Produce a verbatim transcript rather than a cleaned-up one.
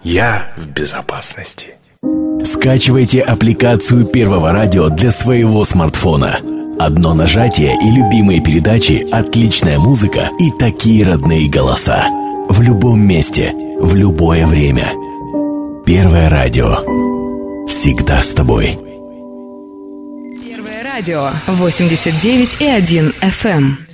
Я в безопасности. Скачивайте аппликацию Первого радио для своего смартфона. Одно нажатие и любимые передачи, отличная музыка и такие родные голоса. В любом месте, в любое время. Первое радио. Всегда с тобой. Первое радио восемьдесят девять и один эф эм.